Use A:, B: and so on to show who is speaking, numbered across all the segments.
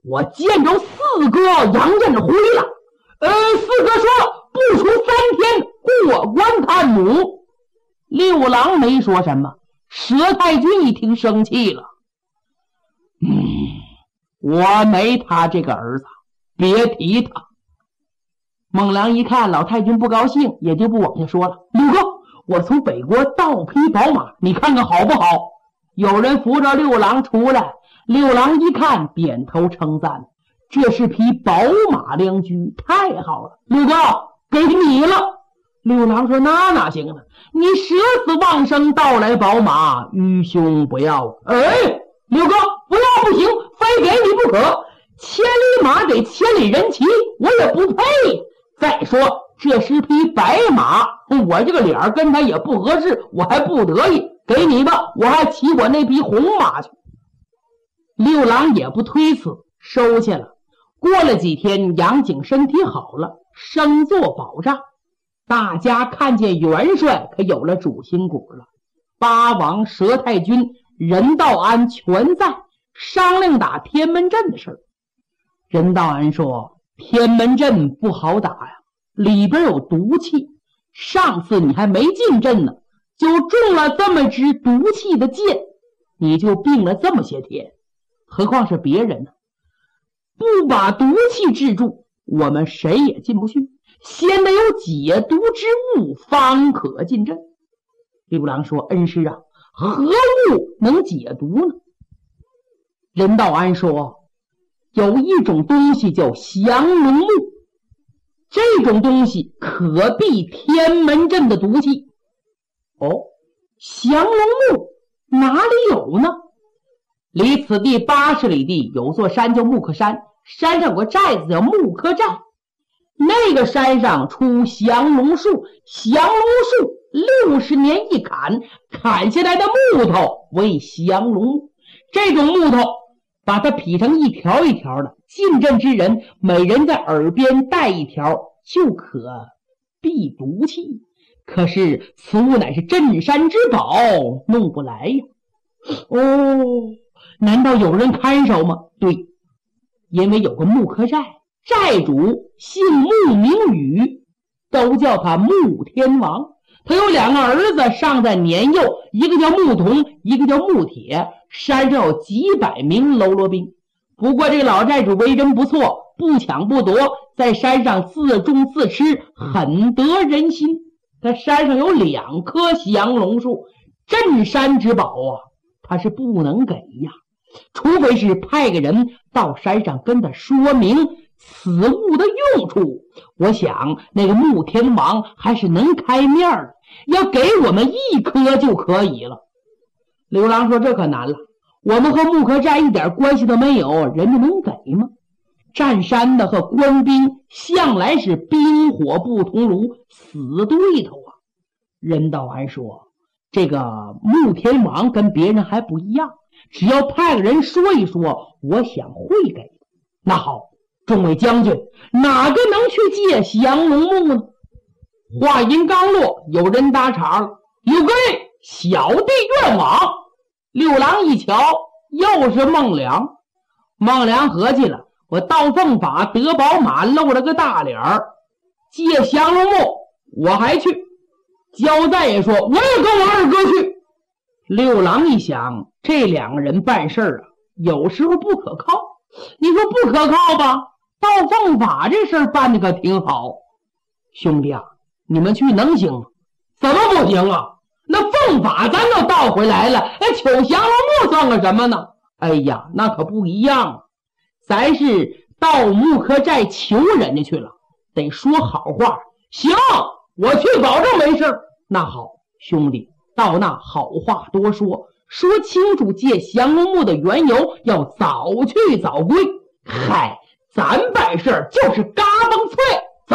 A: 我见着四哥杨震回了，四哥说不出3天过关看母。六郎没说什么，佘太君一听生气了，我没他这个儿子，别提他。孟良一看老太君不高兴，也就不往下说了。六哥，我从北国倒匹宝马，你看看好不好？有人扶着六郎出来，六郎一看点头称赞，这是匹宝马良驹，太好了，六哥给你了。六郎说那哪行呢，你舍死忘生盗来宝马，愚兄不要。六哥不要不行，非给你不可，千里马给千里人骑，我也不配。再说这是匹白马，我这个脸跟他也不合适，我还不得意，给你吧，我还骑我那匹红马去。六郎也不推辞，收下了。过了几天，杨景身体好了，升做保障，大家看见元帅可有了主心骨了。八王、佘太君、任道安全在，商量打天门阵的事。任道安说天门阵不好打呀，里边有毒气，上次你还没进阵呢，就中了这么支毒气的箭，你就病了这么些天，何况是别人呢？不把毒气制住，我们谁也进不去，先得有解毒之物方可进阵。六郎说恩师啊，何物能解毒呢？任道安说有一种东西叫降龙木，这种东西可避天门阵的毒气。降龙木哪里有呢？离此地80里地有座山叫木克山，山上有个寨子叫木克寨，那个山上出降龙树，降龙树60年一砍，砍下来的木头为降龙木。这种木头把它劈成一条一条的，进阵之人每人在耳边戴一条，就可避毒气。可是此物乃是镇山之宝，弄不来呀。难道有人看守吗？对，因为有个木克寨，寨主姓穆名羽，都叫他穆天王。他有2个儿子尚在年幼，一个叫穆童，一个叫穆铁，山上有几百名喽啰兵。不过这个老寨主为人不错，不抢不夺，在山上自种自吃，很得人心。他山上有2棵降龙树，镇山之宝啊，他是不能给呀，除非是派个人到山上跟他说明此物的用处。我想那个穆天王还是能开面的，要给我们1颗就可以了。刘郎说这可难了，我们和木克寨一点关系都没有，人家能给吗？占山的和官兵向来是冰火不同炉，死对头啊。任道安说这个穆天王跟别人还不一样，只要派个人说一说，我想会给的。那好，众位将军，哪个能去借降龙木呢？话音刚落，有人搭茬了，有个小弟愿往。六郎一瞧，又是孟良。孟良合计了，我盗凤法得宝马，露了个大脸儿，借降龙木我还去。焦再也说我也跟我二哥去。六郎一想，这2个人办事啊，有时候不可靠。你说不可靠吧，盗凤法这事儿办的可挺好。兄弟啊，你们去能行吗？怎么不行啊？那凤法咱都盗回来了，求降龙木算个什么呢？哎呀，那可不一样，咱是到木克寨求人家去了，得说好话。行，我去保证没事。那好，兄弟，到那好话多说，说清楚借降龙木的缘由，要早去早归。嗨，咱办事就是嘎嘣脆，走。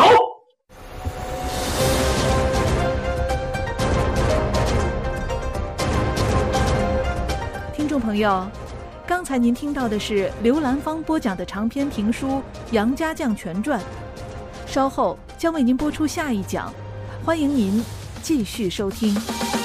B: 听众朋友，刚才您听到的是刘兰芳播讲的长篇评书《杨家将全传》，稍后将为您播出下一讲，欢迎您继续收听。